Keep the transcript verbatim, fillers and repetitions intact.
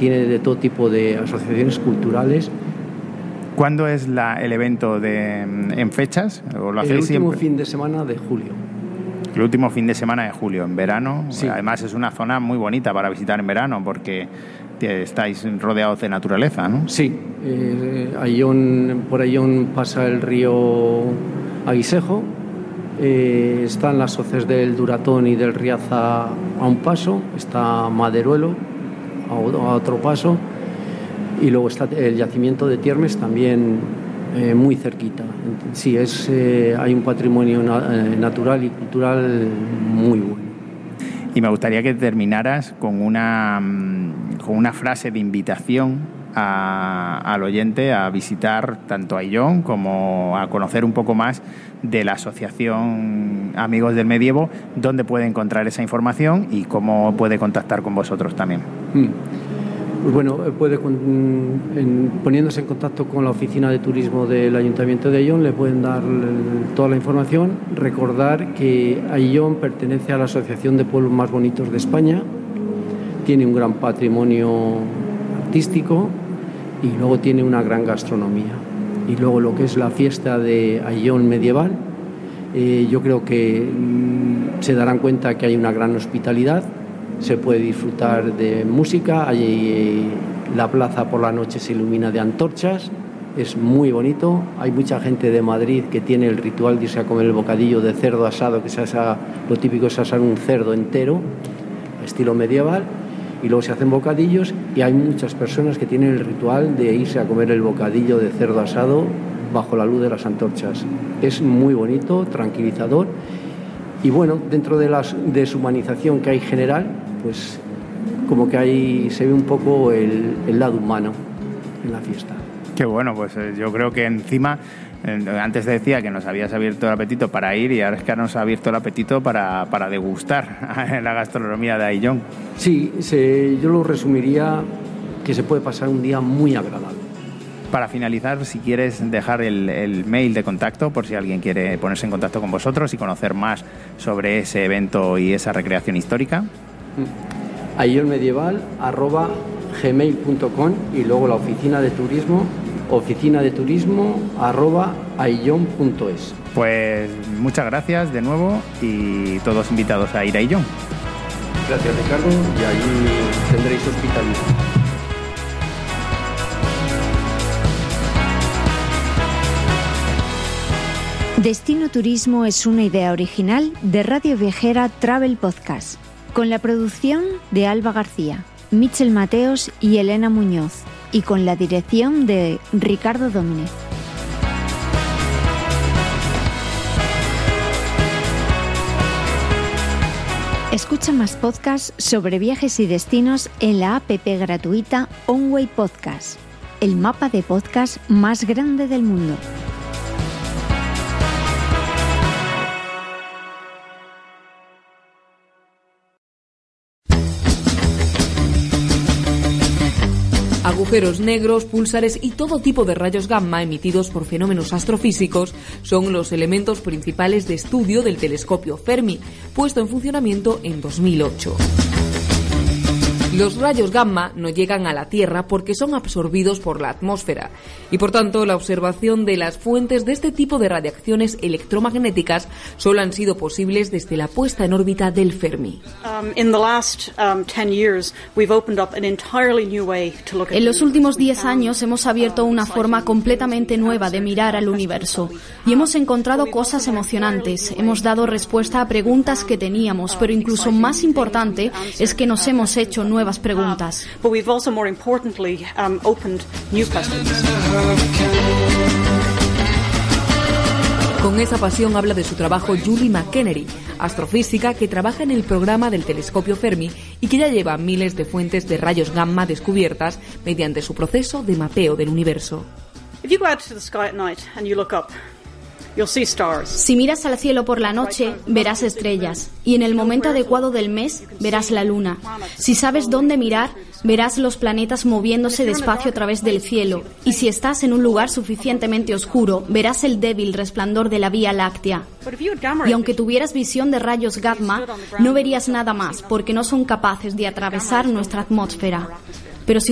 tiene de todo tipo de asociaciones culturales. ¿Cuándo es la, el evento de, en fechas? ¿O lo hacéis el último siempre? fin de semana de julio. El último fin de semana de julio, en verano. Sí. Además es una zona muy bonita para visitar en verano porque estáis rodeados de naturaleza, ¿no? Sí, eh, Ayllón, por Ayllón pasa el río Aguisejo, eh, están las hoces del Duratón y del Riaza a un paso, está Maderuelo a, a otro paso, y luego está el yacimiento de Tiermes también eh, muy cerquita. Sí, es, eh, hay un patrimonio na, eh, natural y cultural muy bueno. Y me gustaría que terminaras con una, con una frase de invitación a, al oyente a visitar tanto Ayllón como a conocer un poco más de la Asociación Amigos del Medievo, dónde puede encontrar esa información y cómo puede contactar con vosotros también. Mm. Pues bueno, puede en, poniéndose en contacto con la oficina de turismo del Ayuntamiento de Ayllón le pueden dar el, toda la información. Recordar que Ayllón pertenece a la Asociación de Pueblos Más Bonitos de España, tiene un gran patrimonio artístico y luego tiene una gran gastronomía. Y luego lo que es la fiesta de Ayllón medieval, eh, yo creo que mm, se darán cuenta que hay una gran hospitalidad. Se puede disfrutar de música, allí la plaza por la noche se ilumina de antorchas, es muy bonito. Hay mucha gente de Madrid que tiene el ritual de irse a comer el bocadillo de cerdo asado, que se asa, lo típico es asar un cerdo entero, estilo medieval, y luego se hacen bocadillos, y hay muchas personas que tienen el ritual de irse a comer el bocadillo de cerdo asado bajo la luz de las antorchas. Es muy bonito, tranquilizador. Y bueno, dentro de la deshumanización que hay general, pues como que ahí se ve un poco el, el lado humano en la fiesta. Qué bueno, pues eh, yo creo que encima, eh, antes decía que nos habías abierto el apetito para ir y ahora es que nos ha abierto el apetito para, para degustar la gastronomía de Ayllón. Sí, se, yo lo resumiría que se puede pasar un día muy agradable. Para finalizar, si quieres dejar el, el mail de contacto por si alguien quiere ponerse en contacto con vosotros y conocer más sobre ese evento y esa recreación histórica. ayllonmedieval arroba gmail punto com y luego la oficina de turismo oficina de turismo arroba ayllón punto es. Pues muchas gracias de nuevo y todos invitados a ir a Ayllón. Gracias, Ricardo, y allí tendréis hospitalidad. Destino Turismo es una idea original de Radio Viajera Travel Podcast, con la producción de Alba García, Michel Mateos y Elena Muñoz, y con la dirección de Ricardo Domínguez. Escucha más podcasts sobre viajes y destinos en la app gratuita Onway Podcast, el mapa de podcast más grande del mundo. Agujeros negros, púlsares y todo tipo de rayos gamma emitidos por fenómenos astrofísicos son los elementos principales de estudio del telescopio Fermi, puesto en funcionamiento en dos mil ocho. Los rayos gamma no llegan a la Tierra porque son absorbidos por la atmósfera y, por tanto, la observación de las fuentes de este tipo de radiaciones electromagnéticas solo han sido posibles desde la puesta en órbita del Fermi. En los últimos diez años hemos abierto una forma completamente nueva de mirar al universo y hemos encontrado cosas emocionantes. Hemos dado respuesta a preguntas que teníamos, pero incluso más importante es que nos hemos hecho nuevas nuevas preguntas. Con esa pasión habla de su trabajo Julie McKennery, astrofísica que trabaja en el programa del telescopio Fermi y que ya lleva miles de fuentes de rayos gamma descubiertas mediante su proceso de mapeo del universo. Si miras al cielo por la noche, verás estrellas, y en el momento adecuado del mes, verás la luna. Si sabes dónde mirar, verás los planetas moviéndose despacio a través del cielo, y si estás en un lugar suficientemente oscuro, verás el débil resplandor de la Vía Láctea. Y aunque tuvieras visión de rayos gamma, no verías nada más, porque no son capaces de atravesar nuestra atmósfera. Pero si